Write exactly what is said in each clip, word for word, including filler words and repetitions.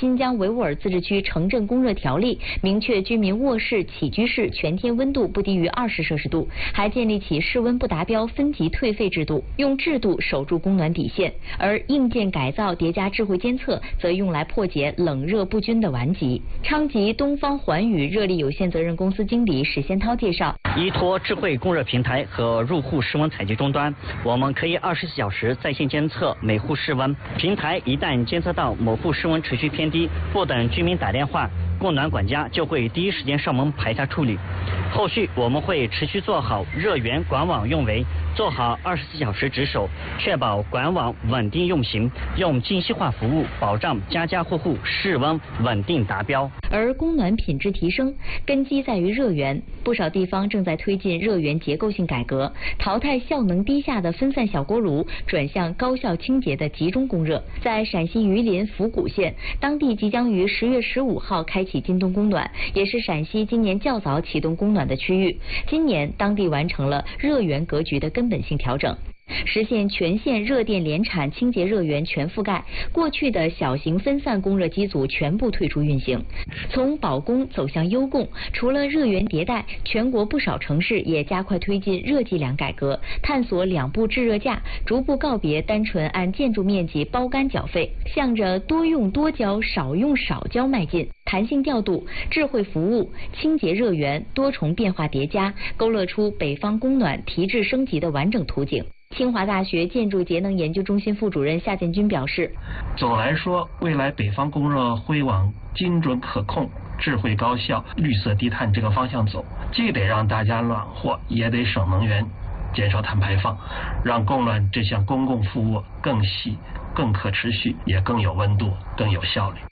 新疆维吾尔自治区城镇供热条例》，明确居民卧室、起居室全天温度不低于二十摄氏度，还建立起室温不达标分级退费制度，用制度守住供暖底线。而硬件改造叠加智慧监测，则用来破解冷热不均的顽疾。昌吉东方环宇热力有限责任公司经理史先涛介绍， 依托智慧供热平台和入户室温采集终端，我们可以二十四小时在线监测每户室温。平台一旦监测到某户室温持续偏低，不等居民打电话，供暖管家就会第一时间上门排查处理。后续我们会持续做好热源管网用维，做好二十四小时值守，确保管网稳定运行，用精细化服务保障家家户户室温稳定达标。 而供暖品质提升根基在于热源，不少地方正在推进热源结构性改革，淘汰效能低下的分散小锅炉，转向高效清洁的集中供热。在陕西榆林府谷县，当地即将于十月十五号开启今冬供暖，也是陕西今年较早启动供暖的区域。今年当地完成了热源格局的根本性调整，实现全县热电联产清洁热源全覆盖，过去的小型分散供热机组全部退出运行。从保供走向优供，除了热源迭代，全国不少城市也加快推进热计量改革，探索两步制热价，逐步告别单纯按建筑面积包干缴费，向着多用多交、少用少交迈进。弹性调度、智慧服务、清洁热源多重变化叠加，勾勒出北方供暖提质升级的完整图景。清华大学建筑节能研究中心副主任夏建军表示， 总来说，未来北方供热会往精准可控、智慧高效、绿色低碳这个方向走，既得让大家暖和，也得省能源，减少碳排放，让供暖这项公共服务更细、更可持续，也更有温度、更有效率。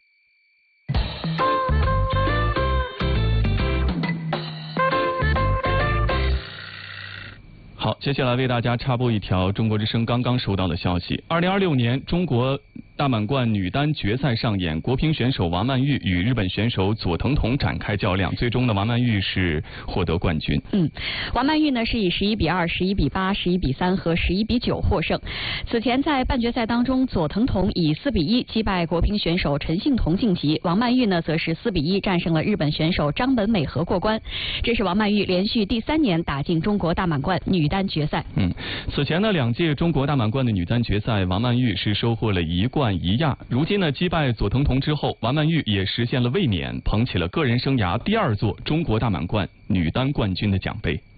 好，接下来为大家插播一条中国之声刚刚收到的消息。二零二六年中国大满贯女单决赛上演，国乒选手王曼玉与日本选手佐藤瞳展开较量，最终呢，王曼玉是获得冠军。 嗯，王曼玉呢是以十一比二、十一比八、十一比三和十一比九获胜。此前在半决赛当中，佐藤瞳以四比一击败国乒选手陈幸同晋级，王曼玉呢则是四比一战胜了日本选手张本美和过关。这是王曼玉连续第三年打进中国大满贯女单决赛。 嗯，此前呢两届中国大满贯的女单决赛，王曼玉是收获了一冠一亚。如今呢击败佐藤瞳之后，王曼玉也实现了卫冕，捧起了个人生涯第二座中国大满贯女单冠军的奖杯。